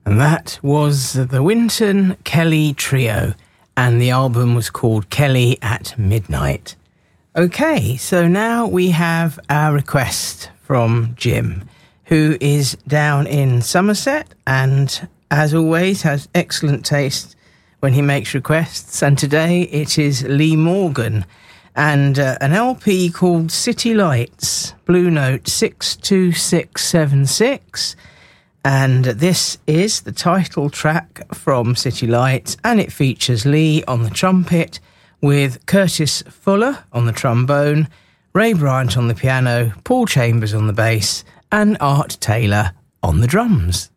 And that was the Wynton Kelly Trio, and the album was called Kelly at Midnight. Okay, so now we have our request from Jim, who is down in Somerset and, as always, has excellent taste when he makes requests. And today it is Lee Morgan and an LP called City Lights, Blue Note 62676. And this is the title track from City Lights, and it features Lee on the trumpet with Curtis Fuller on the trombone, Ray Bryant on the piano, Paul Chambers on the bass, and Art Taylor on the drums.